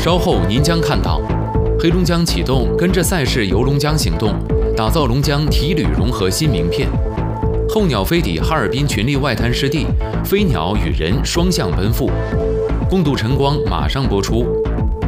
稍后您将看到，黑龙江启动跟着赛事游龙江行动，打造龙江体旅融合新名片。候鸟飞抵哈尔滨群力外滩湿地，飞鸟与人双向奔赴。共度晨光马上播出。